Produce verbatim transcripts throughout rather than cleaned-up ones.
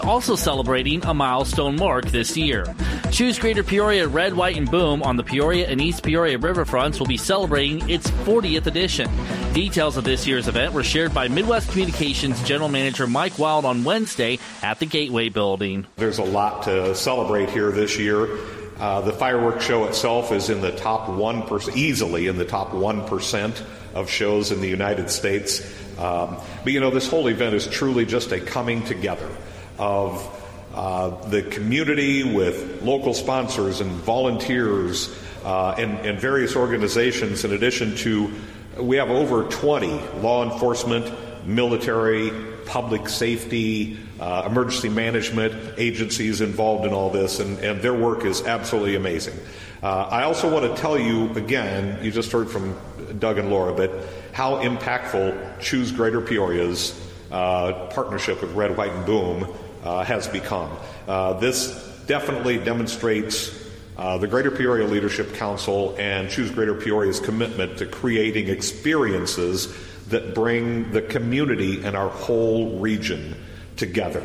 also celebrating a milestone mark this year. Choose Greater Peoria Red, White, and Boom on the Peoria and East Peoria riverfronts will be celebrating its fortieth edition. Details of this year's event were shared by Midwest Communications General Manager Mike Wild on Wednesday at the Gateway Building. There's a lot to celebrate here this year. Uh, the fireworks show itself is in the top one percent, easily in the top one percent of shows in the United States. Um, but, you know, this whole event is truly just a coming together of uh, the community with local sponsors and volunteers uh, and, and various organizations. In addition to, we have over twenty law enforcement, military, public safety, uh, emergency management agencies involved in all this, and, and their work is absolutely amazing. Uh, I also want to tell you again, you just heard from Doug and Laura, but how impactful Choose Greater Peoria's uh, partnership with Red, White, and Boom Uh, has become. Uh, this definitely demonstrates uh, the Greater Peoria Leadership Council and Choose Greater Peoria's commitment to creating experiences that bring the community and our whole region together.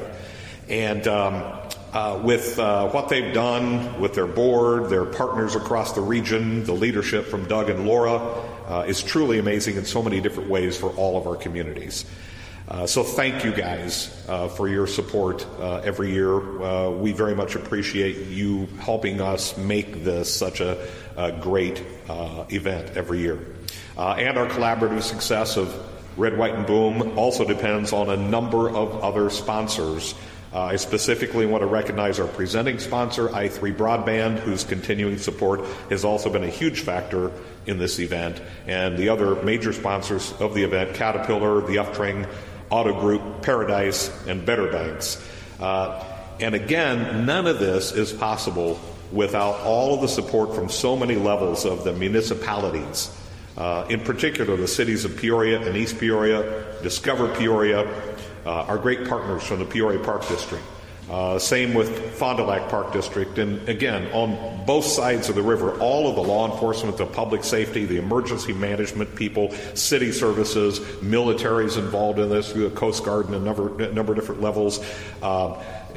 And um, uh, with uh, what they've done with their board, their partners across the region, the leadership from Doug and Laura uh, is truly amazing in so many different ways for all of our communities. Uh, so thank you guys uh, for your support uh, every year. Uh, we very much appreciate you helping us make this such a, a great uh, event every year. Uh, and our collaborative success of Red, White, and Boom also depends on a number of other sponsors. Uh, I specifically want to recognize our presenting sponsor, i three Broadband, whose continuing support has also been a huge factor in this event, and the other major sponsors of the event, Caterpillar, the Uftring Auto Group, Paradise, and Better Banks. Uh, and again, none of this is possible without all of the support from so many levels of the municipalities, uh, in particular the cities of Peoria and East Peoria, Discover Peoria, uh, our great partners from the Peoria Park District. Uh, same with Fond du Lac Park District. And again, on both sides of the river, all of the law enforcement, the public safety, the emergency management people, city services, militaries involved in this, the Coast Guard and a number, a number of different levels. Uh,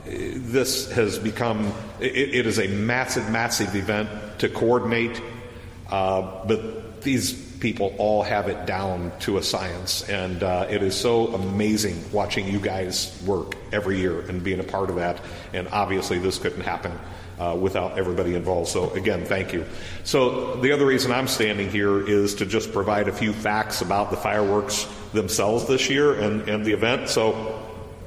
this has become, it, it is a massive, massive event to coordinate, uh, but these people all have it down to a science, and uh, it is so amazing watching you guys work every year and being a part of that, and obviously this couldn't happen uh, without everybody involved. So again, thank you. So the other reason I'm standing here is to just provide a few facts about the fireworks themselves this year and, and the event. So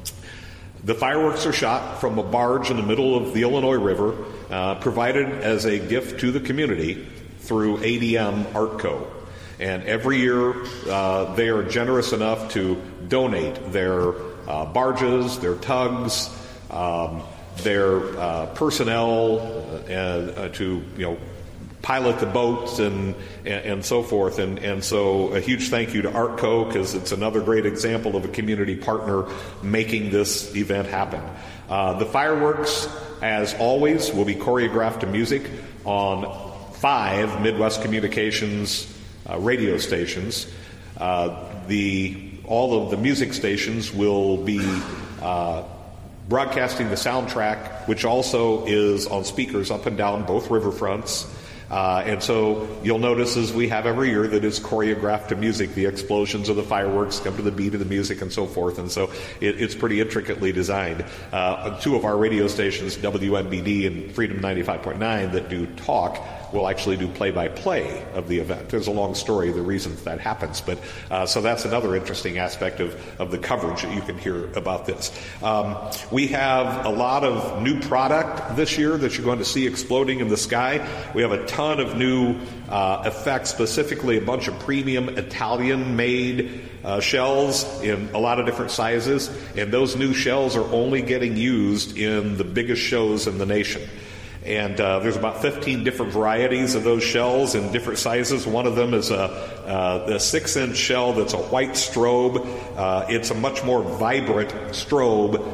the fireworks are shot from a barge in the middle of the Illinois River, uh, provided as a gift to the community through A D M Artco. And every year, uh, they are generous enough to donate their uh, barges, their tugs, um, their uh, personnel, uh, uh, to you know pilot the boats and and, and so forth. And, and so a huge thank you to Artco, because it's another great example of a community partner making this event happen. Uh, the fireworks, as always, will be choreographed to music on five Midwest Communications Uh, radio stations. Uh, the all of the music stations will be uh, broadcasting the soundtrack, which also is on speakers up and down both riverfronts. Uh, and so you'll notice, as we have every year, that it's choreographed to music. The explosions of the fireworks come to the beat of the music and so forth. And so it, it's pretty intricately designed. Uh, two of our radio stations, W N B D and Freedom ninety-five point nine, that do talk, will actually do play-by-play of the event. There's a long story of the reasons that happens, but uh, so that's another interesting aspect of, of the coverage that you can hear about this. Um, we have a lot of new product this year that you're going to see exploding in the sky. We have a ton of new uh, effects, specifically a bunch of premium Italian-made uh, shells in a lot of different sizes, and those new shells are only getting used in the biggest shows in the nation. And uh, there's about fifteen different varieties of those shells in different sizes. One of them is a, uh, a six-inch shell that's a white strobe. Uh, it's a much more vibrant strobe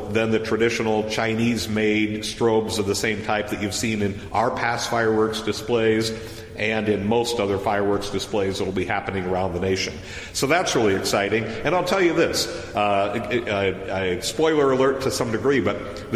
than the traditional Chinese-made strobes of the same type that you've seen in our past fireworks displays and in most other fireworks displays that will be happening around the nation. So that's really exciting. And I'll tell you this, uh, a, a, a spoiler alert to some degree, but